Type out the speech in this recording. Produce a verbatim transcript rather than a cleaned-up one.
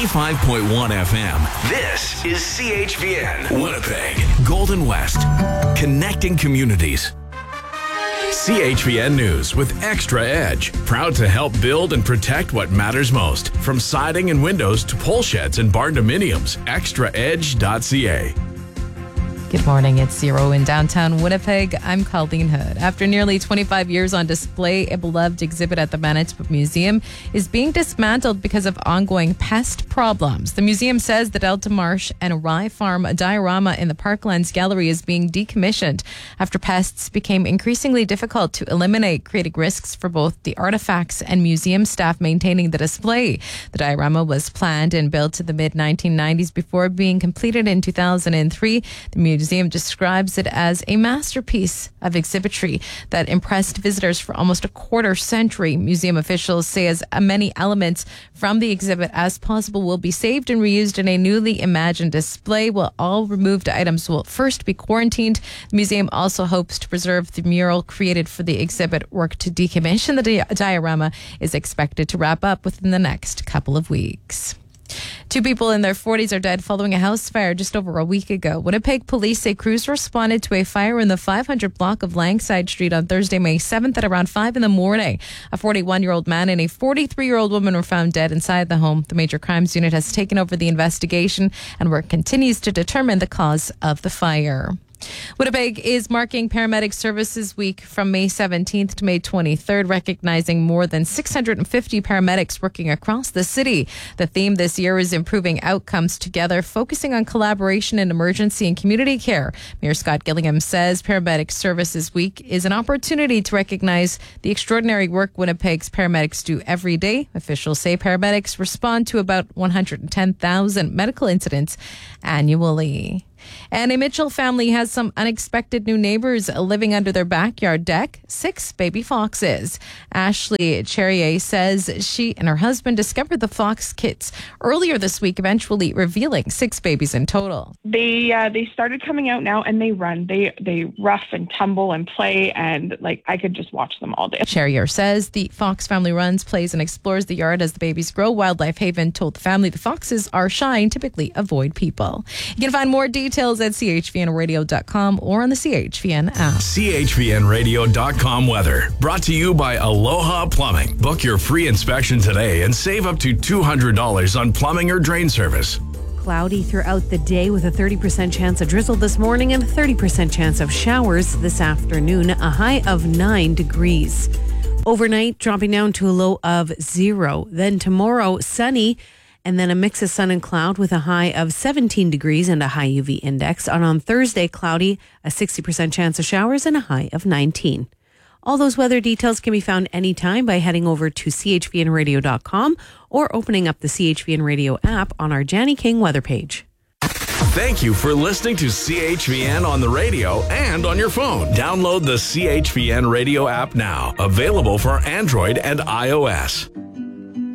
ninety-five point one F M. This is C H V N, Winnipeg, Golden West, connecting communities. C H V N News with Extra Edge, proud to help build and protect what matters most. From siding and windows to pole sheds and barn dominiums, extra edge dot c a. Good morning, it's Zero in downtown Winnipeg. I'm Colleen Hood. After nearly twenty-five years on display, a beloved exhibit at the Manitoba Museum is being dismantled because of ongoing pest problems. The museum says the Delta Marsh and Rye Farm diorama in the Parklands Gallery is being decommissioned after pests became increasingly difficult to eliminate, creating risks for both the artifacts and museum staff maintaining the display. The diorama was planned and built in the mid nineteen nineties before being completed in two thousand three. The museum describes it as a masterpiece of exhibitry that impressed visitors for almost a quarter century. Museum officials say as many elements from the exhibit as possible will be saved and reused in a newly imagined display, while all removed items will first be quarantined. The museum also hopes to preserve the mural created for the exhibit. Work to decommission the di- diorama is expected to wrap up within the next couple of weeks. Two people in their forties are dead following a house fire just over a week ago. Winnipeg police say crews responded to a fire in the five hundred block of Langside Street on Thursday, May seventh at around five in the morning. A forty-one-year-old man and a forty-three-year-old woman were found dead inside the home. The Major Crimes Unit has taken over the investigation and work continues to determine the cause of the fire. Winnipeg is marking Paramedic Services Week from May seventeenth to May twenty-third, recognizing more than six hundred fifty paramedics working across the city. The theme this year is improving outcomes together, focusing on collaboration in emergency and community care. Mayor Scott Gillingham says Paramedic Services Week is an opportunity to recognize the extraordinary work Winnipeg's paramedics do every day. Officials say paramedics respond to about one hundred ten thousand medical incidents annually. And a Mitchell family has some unexpected new neighbors living under their backyard deck, six baby foxes. Ashley Cherrier says she and her husband discovered the fox kits earlier this week, eventually revealing six babies in total. They uh, they started coming out now and they run. They they rough and tumble and play, and like I could just watch them all day. Cherrier says the fox family runs, plays and explores the yard as the babies grow. Wildlife Haven told the family the foxes are shy and typically avoid people. You can find more details at C H V N radio dot com or on the C H V N app. C H V N radio dot com weather, brought to you by Aloha Plumbing. Book your free inspection today and save up to two hundred dollars on plumbing or drain service. Cloudy throughout the day with a thirty percent chance of drizzle this morning and a thirty percent chance of showers this afternoon, a high of nine degrees. Overnight, dropping down to a low of zero. Then tomorrow, sunny, and then a mix of sun and cloud with a high of seventeen degrees and a high U V index. And on Thursday, cloudy, a sixty percent chance of showers and a high of nineteen. All those weather details can be found anytime by heading over to C H V N radio dot com or opening up the C H V N Radio app on our Janny King weather page. Thank you for listening to C H V N on the radio and on your phone. Download the C H V N Radio app now. Available for Android and iOS.